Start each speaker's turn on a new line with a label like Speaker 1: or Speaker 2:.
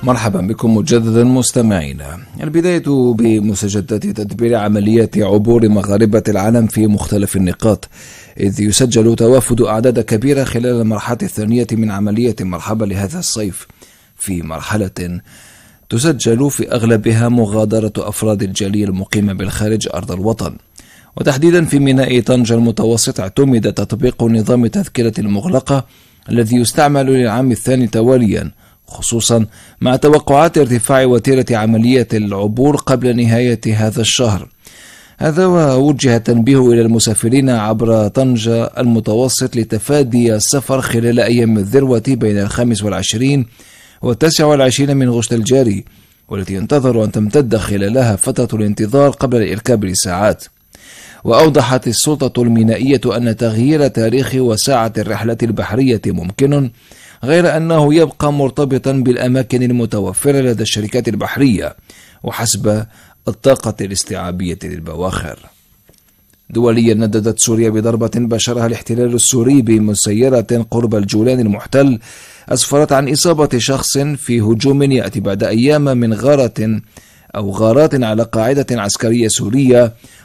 Speaker 1: مرحبا بكم مجددا مستمعينا. البداية بمستجدات تدبير عمليات عبور مغاربة العالم في مختلف النقاط، إذ يسجل توافد أعداد كبيرة خلال المرحلة الثانية من عملية مرحبا لهذا الصيف، في مرحلة تسجل في أغلبها مغادرة أفراد الجالية المقيمة بالخارج أرض الوطن، وتحديدا في ميناء طنجة المتوسط اعتمد تطبيق نظام التذكرة المغلقة الذي يستعمل للعام الثاني تواليا، خصوصا مع توقعات ارتفاع وتيرة عملية العبور قبل نهاية هذا الشهر. هذا ووجه التنبيه إلى المسافرين عبر طنجة المتوسط لتفادي السفر خلال أيام الذروة بين 25 و29 من غشت الجاري، والتي ينتظر أن تمتد خلالها فترة الانتظار قبل الإركاب لساعات. وأوضحت السلطة المينائية أن تغيير تاريخ وساعة الرحلة البحرية ممكن، غير أنه يبقى مرتبطا بالأماكن المتوفرة لدى الشركات البحرية وحسب الطاقة الاستيعابية للبواخر. دوليا نددت سوريا بضربة باشرها الاحتلال السوري بمسيرة قرب الجولان المحتل أسفرت عن إصابة شخص في هجوم يأتي بعد أيام من غارات على قاعدة عسكرية سورية